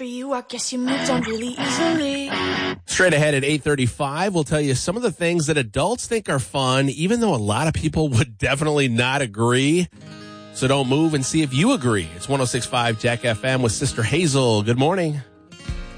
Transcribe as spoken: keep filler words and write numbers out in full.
you. I guess you moved on really easily. Straight ahead at eight thirty-five, we'll tell you some of the things that adults think are fun, even though a lot of people would definitely not agree. So don't move and see if you agree. It's one oh six point five Jack F M with Sister Hazel. Good morning.